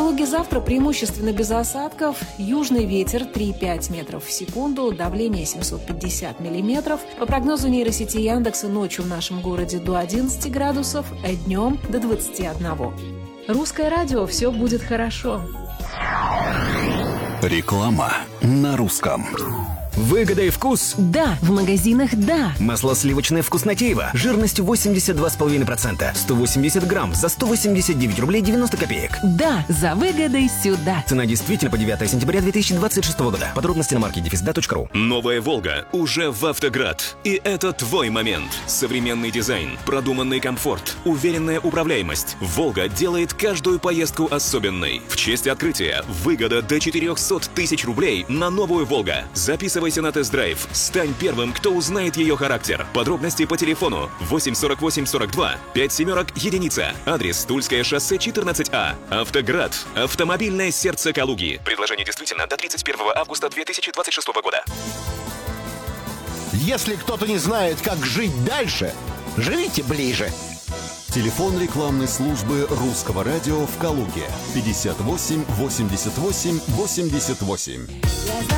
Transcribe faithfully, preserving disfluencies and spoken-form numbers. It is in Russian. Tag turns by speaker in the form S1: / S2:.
S1: Калуге завтра преимущественно без осадков. Южный ветер три и пять метров в секунду, давление семьсот пятьдесят миллиметров. По прогнозу нейросети Яндекса, ночью в нашем городе до одиннадцати градусов, а днем до двадцати одного. Русское радио, все будет хорошо.
S2: Реклама на русском.
S3: Выгода и вкус?
S4: Да, в магазинах да.
S3: Масло сливочное «Вкуснотеево» жирностью восемьдесят два и пять десятых процента. сто восемьдесят грамм за сто восемьдесят девять рублей девяносто копеек.
S4: Да, за выгодой сюда.
S3: Цена действительно по девятое сентября две тысячи двадцать шестого года. Подробности на маркете дефисда точка ру.
S5: Новая «Волга» уже в «Автоград». И это твой момент. Современный дизайн, продуманный комфорт, уверенная управляемость. «Волга» делает каждую поездку особенной. В честь открытия выгода до четыреста тысяч рублей на новую «Волга». Записывайся на тест-драйв. Стань первым, кто узнает ее характер. Подробности по телефону восемь сорок восемь сорок два пять семерок единица. Адрес Тульское шоссе четырнадцать А. «Автоград». Автомобильное сердце Калуги. Предложение действительно до тридцать первого августа две тысячи двадцать шестого года.
S6: Если кто-то не знает, как жить дальше, живите ближе.
S2: Телефон рекламной службы Русского радио в Калуге. пятьдесят восемь восемьдесят восемь восемьдесят восемь.